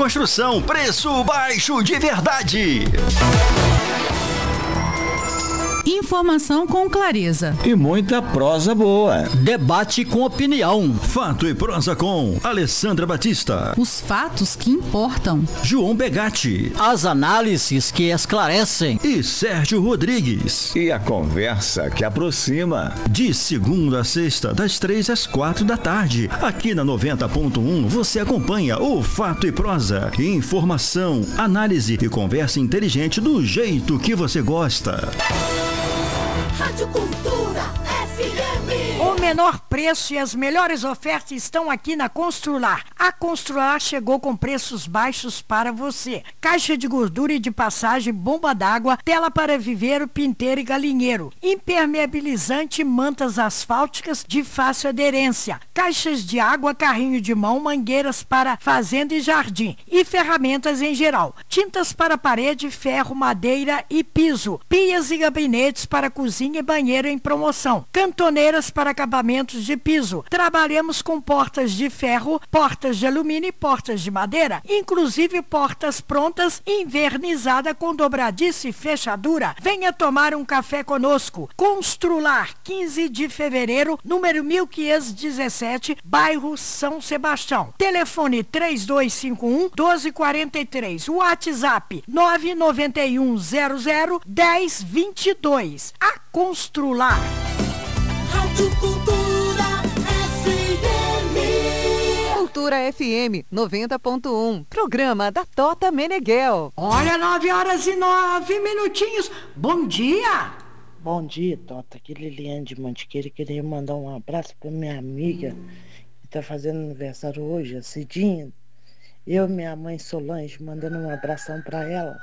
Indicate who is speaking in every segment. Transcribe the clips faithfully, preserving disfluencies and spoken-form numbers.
Speaker 1: Construção, preço baixo de verdade.
Speaker 2: Informação com clareza
Speaker 3: e muita prosa boa.
Speaker 4: Debate com opinião.
Speaker 1: Fato e prosa com Alessandra Batista.
Speaker 2: Os fatos que importam.
Speaker 1: João Begatti.
Speaker 4: As análises que esclarecem.
Speaker 1: E Sérgio Rodrigues.
Speaker 3: E a conversa que aproxima.
Speaker 1: De segunda a sexta, das três às quatro da tarde. Aqui na noventa ponto um você acompanha o Fato e Prosa. Informação, análise e conversa inteligente do jeito que você gosta.
Speaker 5: Rádio Cultura F M.
Speaker 6: O menor preço e as melhores ofertas estão aqui na Constrular. A Constrular chegou com preços baixos para você. Caixa de gordura e de passagem, bomba d'água, tela para viveiro, pinteiro e galinheiro. Impermeabilizante, mantas asfálticas de fácil aderência. Caixas de água, carrinho de mão, mangueiras para fazenda e jardim. E ferramentas em geral. Tintas para parede, ferro, madeira e piso. Pias e gabinetes para cozinha e banheiro em promoção. Cantoneiras para acabamentos de piso. Trabalhamos com portas de ferro, portas de alumínio e portas de madeira, inclusive portas prontas, invernizada com dobradiça e fechadura. Venha tomar um café conosco. Constrular, quinze de fevereiro, número mil quinhentos e dezessete, bairro São Sebastião. Telefone três dois cinco um, doze quarenta e três. WhatsApp nove nove um zero zero, dez vinte e dois. A Constrular.
Speaker 5: Rádio Cultura F M.
Speaker 7: Cultura F M noventa ponto um. Programa da Tota Meneghel.
Speaker 6: Olha, nove horas e nove minutinhos. Bom dia.
Speaker 8: Bom dia, Tota. Aqui Liliane de Mantiqueira. Queria mandar um abraço para minha amiga que está fazendo aniversário hoje, a Cidinha. Eu e minha mãe Solange, mandando um abração para ela.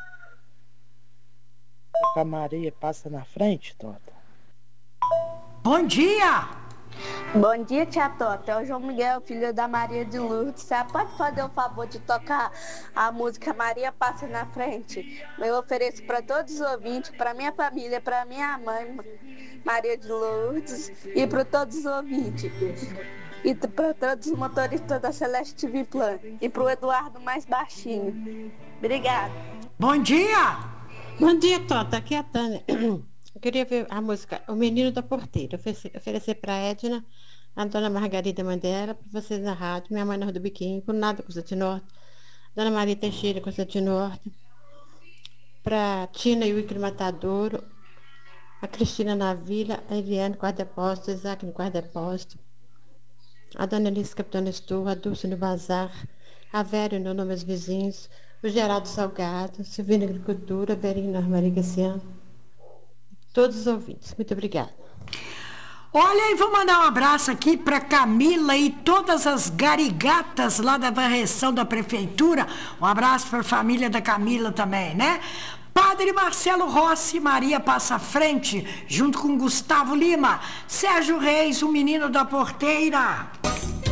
Speaker 8: A Maria passa na frente, Tota.
Speaker 6: Bom dia!
Speaker 9: Bom dia, tia Tota. É o João Miguel, filho da Maria de Lourdes. Você pode fazer o favor de tocar a música Maria Passa na Frente? Eu ofereço para todos os ouvintes, para minha família, para minha mãe, Maria de Lourdes, e para todos os ouvintes. E para todos os motoristas da Celeste T V Plan. E para o Eduardo mais baixinho. Obrigada.
Speaker 6: Bom dia!
Speaker 10: Bom dia, Tota. Aqui é a Tânia. Eu queria ver a música O Menino da Porteira. Oferecer, oferecer para a Edna, a dona Margarida Mandela, para vocês na rádio, minha mãe na Rua do Biquinho, por nada com o Norte, dona Maria Teixeira com o Norte, para Tina e o Icro Matadouro, a Cristina na Vila, a Eliane com Depósito, Isaac no Quarto Depósito, a dona Alice Capitão Estorra, a Dulce no Bazar, a Vera no Nome aos Vizinhos, o Geraldo Salgado, Silvina Agricultura, Verinho na Maria Gaciano, todos os ouvintes. Muito obrigada.
Speaker 6: Olha, e vou mandar um abraço aqui para Camila e todas as garigatas lá da varreção da prefeitura. Um abraço para a família da Camila também, né? Padre Marcelo Rossi, Maria Passa à Frente, junto com Gustavo Lima, Sérgio Reis, o Menino da Porteira.